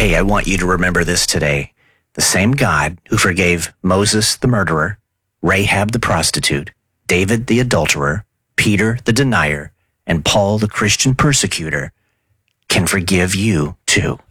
Hey, I want you to remember this today. The same God who forgave Moses the murderer, Rahab the prostitute, David the adulterer, Peter the denier, and Paul the Christian persecutor can forgive you too.